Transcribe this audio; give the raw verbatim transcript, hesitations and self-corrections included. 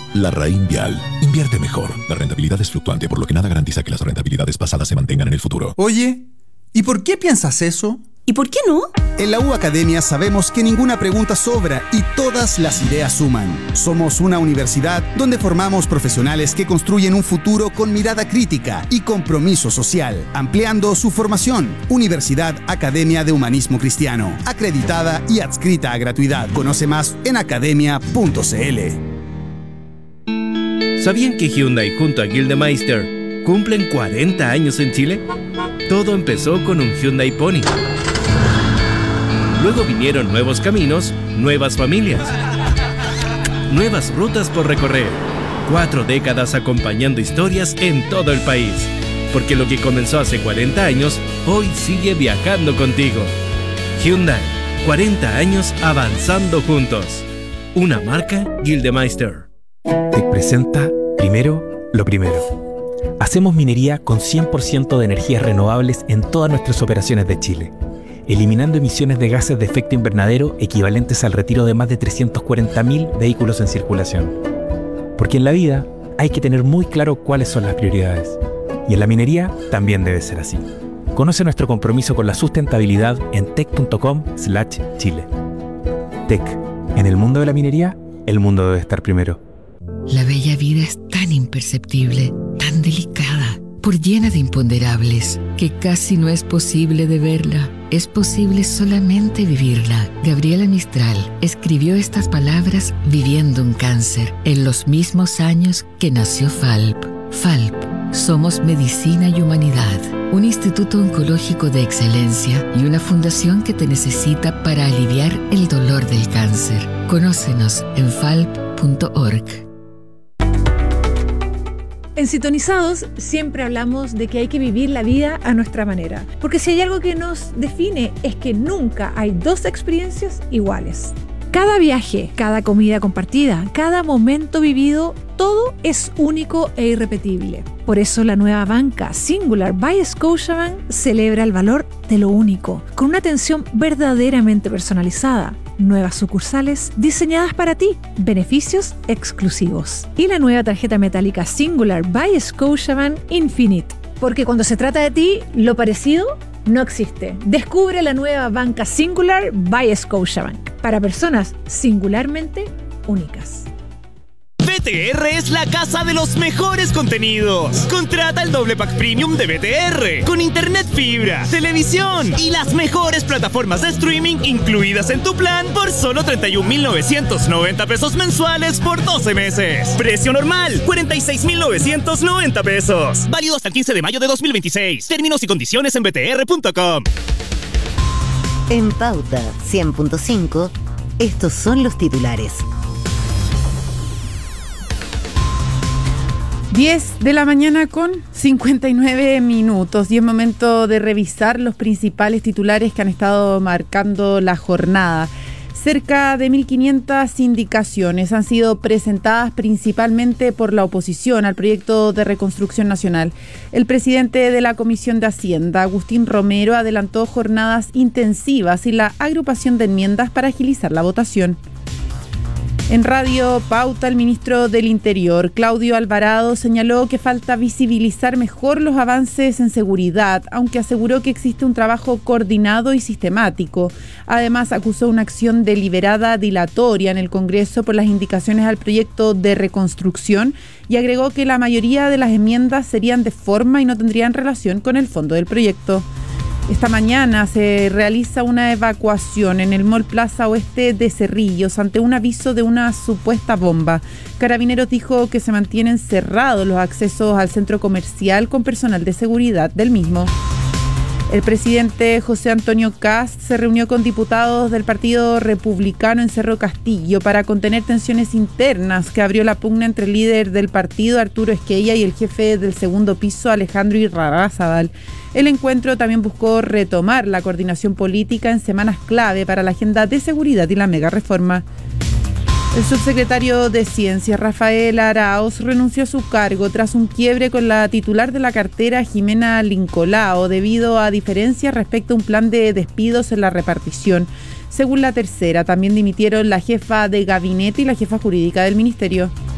Larraín Vial. Invierte mejor. La rentabilidad es fluctuante, por lo que nada garantiza que las rentabilidades pasadas se mantengan en el futuro. Oye, ¿y por qué piensas eso? ¿Y por qué no? En la U Academia sabemos que ninguna pregunta sobra y todas las ideas suman. Somos una universidad donde formamos profesionales que construyen un futuro con mirada crítica y compromiso social, ampliando su formación. Universidad Academia de Humanismo Cristiano, acreditada y adscrita a gratuidad. Conoce más en academia punto c l. ¿Sabían que Hyundai junto a Gildemeister cumplen cuarenta años en Chile? Todo empezó con un Hyundai Pony. Luego vinieron nuevos caminos, nuevas familias, nuevas rutas por recorrer. Cuatro décadas acompañando historias en todo el país. Porque lo que comenzó hace cuarenta años, hoy sigue viajando contigo. Hyundai, cuarenta años avanzando juntos. Una marca Gildemeister. Te presenta Primero lo Primero. Hacemos minería con cien por ciento de energías renovables en todas nuestras operaciones de Chile, eliminando emisiones de gases de efecto invernadero equivalentes al retiro de más de trescientos cuarenta mil vehículos en circulación. Porque en la vida hay que tener muy claro cuáles son las prioridades. Y en la minería también debe ser así. Conoce nuestro compromiso con la sustentabilidad en tec punto com slash chile. Tec. En el mundo de la minería, el mundo debe estar primero. La bella vida es tan imperceptible, tan delicada, por llena de imponderables, que casi no es posible de verla. Es posible solamente vivirla. Gabriela Mistral escribió estas palabras viviendo un cáncer, en los mismos años que nació F A L P. F A L P. Somos Medicina y Humanidad, un instituto oncológico de excelencia y una fundación que te necesita para aliviar el dolor del cáncer. Conócenos en falp punto org. En Sintonizados siempre hablamos de que hay que vivir la vida a nuestra manera, porque si hay algo que nos define es que nunca hay dos experiencias iguales. Cada viaje, cada comida compartida, cada momento vivido, todo es único e irrepetible. Por eso la nueva banca Singular by Scotiabank celebra el valor de lo único, con una atención verdaderamente personalizada. Nuevas sucursales diseñadas para ti, beneficios exclusivos. Y la nueva tarjeta metálica Singular by Scotiabank Infinite. Porque cuando se trata de ti, lo parecido no existe. Descubre la nueva banca Singular by Scotiabank. Para personas singularmente únicas. B T R es la casa de los mejores contenidos. Contrata el doble pack premium de B T R con internet fibra, televisión y las mejores plataformas de streaming incluidas en tu plan por solo treinta y un mil novecientos noventa pesos mensuales por doce meses. Precio normal, cuarenta y seis mil novecientos noventa pesos. Válido hasta el quince de mayo de dos mil veintiséis. Términos y condiciones en b t r punto com. En Pauta cien punto cinco, estos son los titulares. diez de la mañana con cincuenta y nueve minutos y es momento de revisar los principales titulares que han estado marcando la jornada. Cerca de mil quinientas indicaciones han sido presentadas principalmente por la oposición al proyecto de reconstrucción nacional. El presidente de la Comisión de Hacienda, Agustín Romero, adelantó jornadas intensivas y la agrupación de enmiendas para agilizar la votación. En Radio Pauta, el ministro del Interior, Claudio Alvarado, señaló que falta visibilizar mejor los avances en seguridad, aunque aseguró que existe un trabajo coordinado y sistemático. Además, acusó una acción deliberada dilatoria en el Congreso por las indicaciones al proyecto de reconstrucción y agregó que la mayoría de las enmiendas serían de forma y no tendrían relación con el fondo del proyecto. Esta mañana se realiza una evacuación en el Mall Plaza Oeste de Cerrillos ante un aviso de una supuesta bomba. Carabineros dijo que se mantienen cerrados los accesos al centro comercial con personal de seguridad del mismo. El presidente José Antonio Kast se reunió con diputados del Partido Republicano en Cerro Castillo para contener tensiones internas que abrió la pugna entre el líder del partido, Arturo Esquella, y el jefe del segundo piso, Alejandro Irarrázaval. El encuentro también buscó retomar la coordinación política en semanas clave para la agenda de seguridad y la mega reforma. El subsecretario de Ciencia, Rafael Araoz, renunció a su cargo tras un quiebre con la titular de la cartera, Jimena Lincolao, debido a diferencias respecto a un plan de despidos en la repartición. Según La Tercera, también dimitieron la jefa de gabinete y la jefa jurídica del ministerio.